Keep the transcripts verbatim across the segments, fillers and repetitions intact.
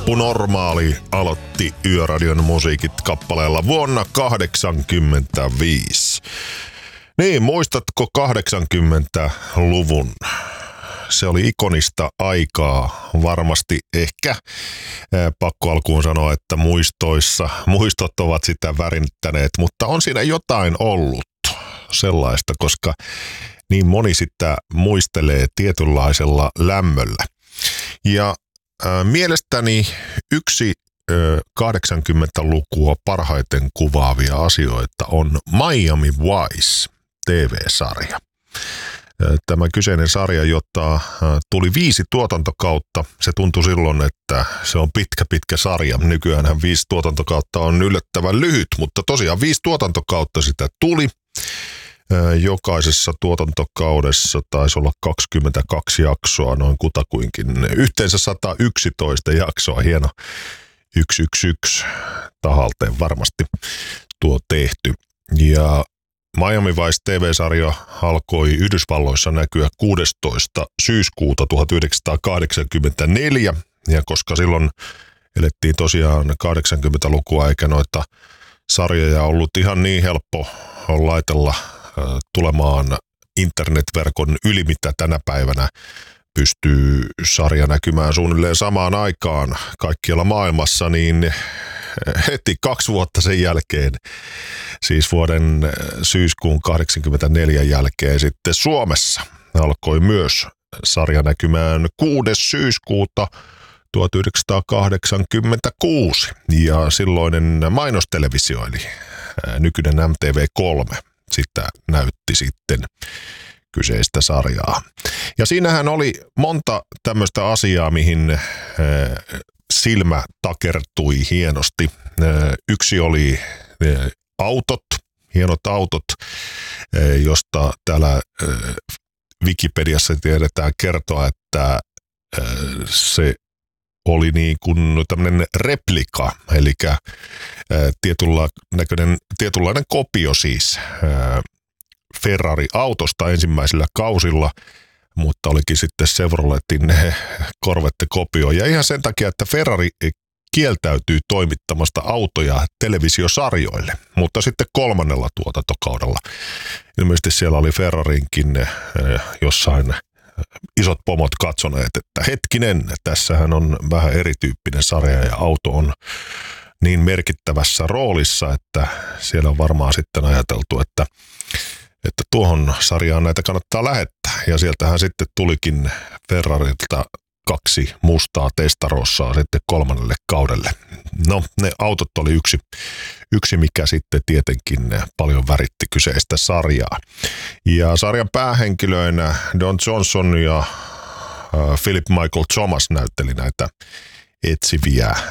Vappu Normaali aloitti Yöradion musiikit kappaleella vuonna kahdeksankymmentäviisi. Niin, muistatko kahdeksankymmentäluvun? Se oli ikonista aikaa, varmasti ehkä. Pakko alkuun sanoa, että muistoissa, muistot ovat sitä värittäneet, mutta on siinä jotain ollut sellaista, koska niin moni sitä muistelee tietynlaisella lämmöllä. Ja äh, mielestäni yksi äh, kahdeksankymmentälukua parhaiten kuvaavia asioita on Miami Vice T V-sarja. Tämä kyseinen sarja, jota tuli viisi tuotantokautta. Se tuntui silloin, että se on pitkä, pitkä sarja. Nykyäänhän viisi tuotantokautta on yllättävän lyhyt, mutta tosiaan viisi tuotantokautta sitä tuli. Jokaisessa tuotantokaudessa taisi olla kaksikymmentäkaksi jaksoa, noin kutakuinkin. Yhteensä sata yksitoista jaksoa, hieno yksi yksi yksi tahalteen varmasti tuo tehty. Ja Miami Vice T V-sarja alkoi Yhdysvalloissa näkyä kuudestoista syyskuuta tuhatyhdeksänsataakahdeksankymmentäneljä, ja koska silloin elettiin tosiaan kahdeksankymmentälukua eikä noita sarjoja ollut ihan niin helppo laitella tulemaan internetverkon yli, mitä tänä päivänä pystyy sarja näkymään suunnilleen samaan aikaan kaikkialla maailmassa, niin heti kaksi vuotta sen jälkeen, siis vuoden syyskuun kahdeksankymmentäneljä jälkeen sitten Suomessa alkoi myös sarja näkymään kuudes syyskuuta tuhatyhdeksänsataakahdeksankymmentäkuusi, ja silloinen mainostelevisio eli nykyinen M T V kolme sitä näytti sitten kyseistä sarjaa. Ja siinähän oli monta tämmöistä asiaa, mihin silmä takertui hienosti. Yksi oli autot, hienot autot, josta täällä Wikipediassa tiedetään kertoa, että se oli niin kuin tämmöinen replika, eli tietynlainen, tietynlainen kopio siis Ferrari-autosta ensimmäisillä kausilla, mutta olikin sitten Chevroletin Corvette-kopio. Ja ihan sen takia, että Ferrari kieltäytyy toimittamasta autoja televisiosarjoille, mutta sitten kolmannella tuotantokaudella. Ilmeisesti siellä oli Ferrarinkin jossain isot pomot katsoneet, että hetkinen, tässähän on vähän erityyppinen sarja ja auto on niin merkittävässä roolissa, että siellä on varmaan sitten ajateltu, että että tuohon sarjaan näitä kannattaa lähettää. Ja sieltähän sitten tulikin Ferrarilta kaksi mustaa Testarossaa sitten kolmannelle kaudelle. No, ne autot oli yksi, yksi mikä sitten tietenkin paljon väritti kyseistä sarjaa. Ja sarjan päähenkilöinä Don Johnson ja äh, Philip Michael Thomas näytteli näitä etsiviä äh,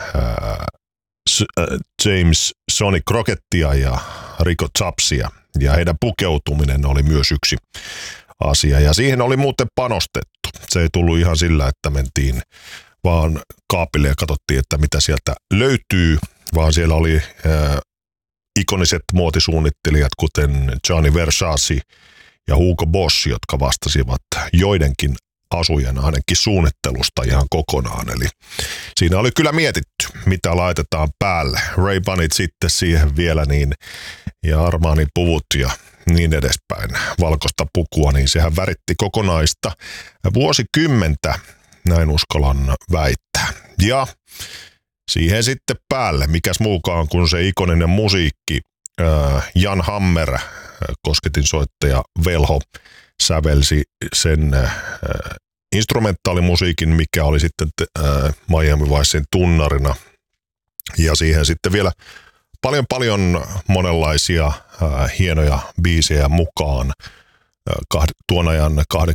James Sonny Crocettia ja Rico Chapsia. Ja heidän pukeutuminen oli myös yksi asia. Ja siihen oli muuten panostettu. Se ei tullut ihan sillä, että mentiin vaan kaapille ja katsottiin, että mitä sieltä löytyy, vaan siellä oli äh, ikoniset muotisuunnittelijat, kuten Gianni Versace ja Hugo Boss, jotka vastasivat joidenkin asujen ainakin suunnittelusta ihan kokonaan. Eli siinä oli kyllä mietitty, mitä laitetaan päälle. Ray-Banit sitten siihen vielä niin, ja Armanin puvut ja niin edespäin. Valkoista pukua, niin sehän väritti kokonaista vuosikymmentä, näin uskallan väittää. Ja siihen sitten päälle, mikäs muukaan kuin se ikoninen musiikki, Jan Hammer, kosketinsoittaja Velho, sävelsi sen äh, instrumentaalimusiikin, mikä oli sitten äh, Miami Vicen tunnarina. Ja siihen sitten vielä paljon paljon monenlaisia äh, hienoja biisejä mukaan. Äh, tuon ajan